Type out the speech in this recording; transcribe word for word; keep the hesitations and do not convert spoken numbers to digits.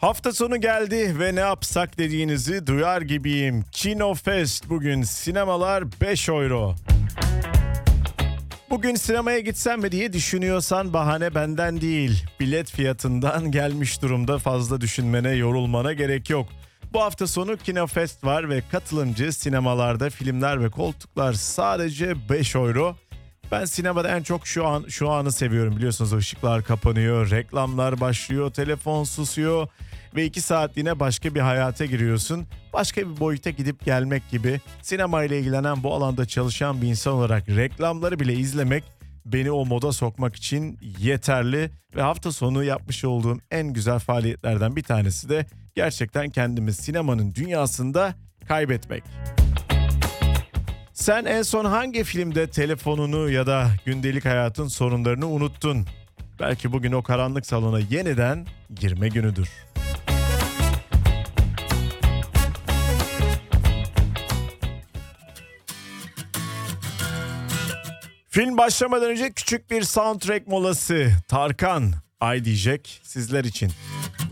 Hafta sonu geldi ve ne yapsak dediğinizi duyar gibiyim. Kinofest bugün sinemalar beş euro. Bugün sinemaya gitsem mi diye düşünüyorsan bahane benden değil. Bilet fiyatından gelmiş durumda, fazla düşünmene, yorulmana gerek yok. Bu hafta sonu Kinofest var ve katılımcı sinemalarda filmler ve koltuklar sadece beş euro. Ben sinemada en çok şu an şu anı seviyorum, biliyorsunuz ışıklar kapanıyor, reklamlar başlıyor, telefon susuyor ve iki saatliğine başka bir hayata giriyorsun. Başka bir boyuta gidip gelmek gibi. Sinemayla ilgilenen, bu alanda çalışan bir insan olarak reklamları bile izlemek beni o moda sokmak için yeterli ve hafta sonu yapmış olduğum en güzel faaliyetlerden bir tanesi de gerçekten kendimi sinemanın dünyasında kaybetmek. Sen en son hangi filmde telefonunu ya da gündelik hayatın sorunlarını unuttun? Belki bugün o karanlık salona yeniden girme günüdür. Film başlamadan önce küçük bir soundtrack molası. Tarkan, Ay diyecek sizler için.